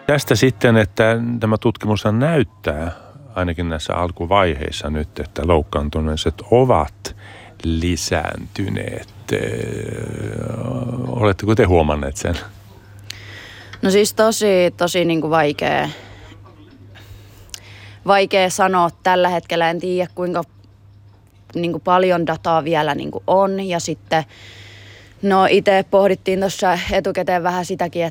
Tästä sitten, että tämä tutkimus näyttää ainakin näissä alkuvaiheissa nyt, että loukkaantumiset ovat lisääntyneet. Oletteko te huomanneet sen? No siis tosi niin kuin vaikea sanoa tällä hetkellä. En tiedä kuinka niin kuin paljon dataa vielä niin kuin on. Ja sitten no itse pohdittiin tuossa etukäteen vähän sitäkin,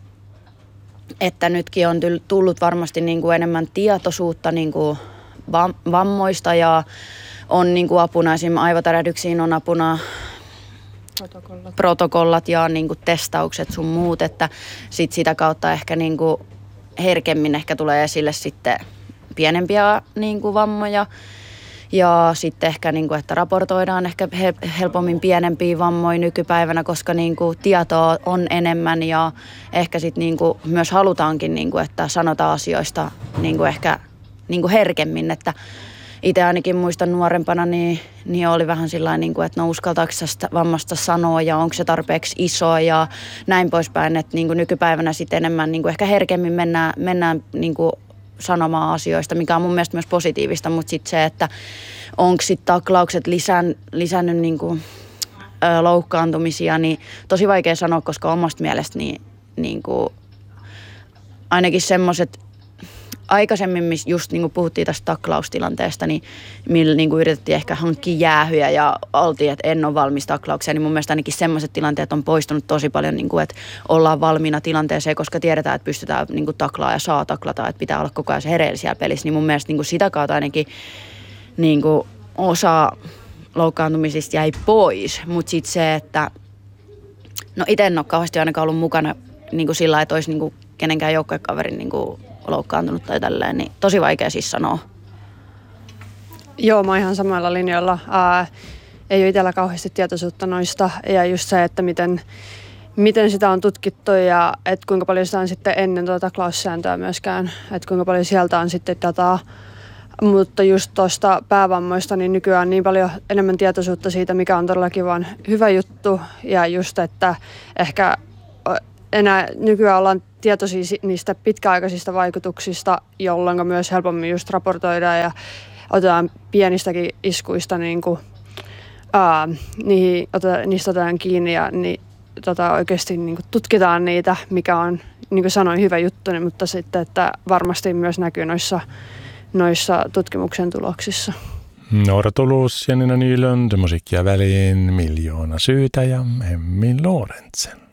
että nytkin on tullut varmasti niin kuin enemmän tietoisuutta niin kuin vammoista ja on niin kuin apuna esimerkiksi aivotärähdyksiin on apuna protokollat ja niin kuin testaukset sun muut, että sitä kautta ehkä niin kuin herkemmin ehkä tulee esille sitten pienempiä niin kuin vammoja ja sitten ehkä niin kuin, että raportoidaan ehkä helpommin pienempiä vammoja nykypäivänä, koska niin kuin tietoa on enemmän ja ehkä sitten niin kuin myös halutaankin niin kuin, että sanotaan asioista niin kuin ehkä niin kuin herkemmin, että itse ainakin muistan nuorempana, niin oli vähän sillain, niin kuin, että no uskaltaako sitä vammasta sanoa ja onko se tarpeeksi iso ja näin poispäin, että niin kuin nykypäivänä sitten enemmän niin kuin ehkä herkemmin mennään niin kuin sanomaan asioista, mikä on mun mielestä myös positiivista, mutta sitten se, että onko sitten taklaukset lisännyt niin kuin, loukkaantumisia, niin tosi vaikea sanoa, koska omasta mielestä niin kuin, ainakin semmoiset aikaisemmin, missä just niin kuin puhuttiin tästä taklaustilanteesta, niin millä niin kuin yritettiin ehkä hankkia jäähyjä ja oltiin, että en ole valmis taklaukseen, niin mun mielestä ainakin semmoiset tilanteet on poistunut tosi paljon, niin kuin, että ollaan valmiina tilanteeseen, koska tiedetään, että pystytään niin kuin taklaa ja saa taklata, että pitää olla koko ajan se hereillä siellä pelissä, niin mun mielestä niin kuin sitä kautta ainakin niin kuin osa loukkaantumisista jäi pois, mutta sitten se, että no itse en ole kauheasti ainakaan ollut mukana niin kuin sillä lailla, että olisi niin kuin kenenkään joukkuekaverin niin kuin loukkaantunut tai tälleen, niin tosi vaikea siis sanoa. Joo, mä oon ihan samalla linjalla. Ei ole itsellä kauheasti tietoisuutta noista ja just se, että miten sitä on tutkittu ja että kuinka paljon sitä on sitten ennen tuota taklaussääntöä myöskään, että kuinka paljon sieltä on sitten dataa. Mutta just tuosta päävammoista, niin nykyään on niin paljon enemmän tietoisuutta siitä, mikä on todellakin vaan hyvä juttu ja just, että ehkä enää nykyään ollaan tietoisia niistä pitkäaikaisista vaikutuksista, jolloin myös helpommin just raportoidaan ja otetaan pienistäkin iskuista niin kuin, niistä otetaan kiinni ja oikeasti niin kuin tutkitaan niitä, mikä on, niin kuin sanoin, hyvä juttu, mutta sitten, että varmasti myös näkyy noissa tutkimuksen tuloksissa. Noora Tulus, Janina Nylund, Musiikkia väliin, Miljoona syytä ja Emmi Lorentzen.